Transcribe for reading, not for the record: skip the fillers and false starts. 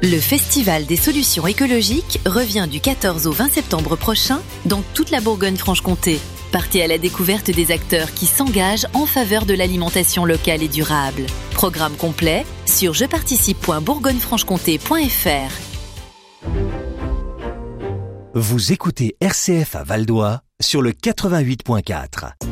Le Festival des solutions écologiques revient du 14 au 20 septembre prochain dans toute la Bourgogne-Franche-Comté. Partez à la découverte des acteurs qui s'engagent en faveur de l'alimentation locale et durable. Programme complet sur jeparticipe.bourgognefranchecomté.fr. Vous écoutez RCF à Val-d'Oie sur le 88.4.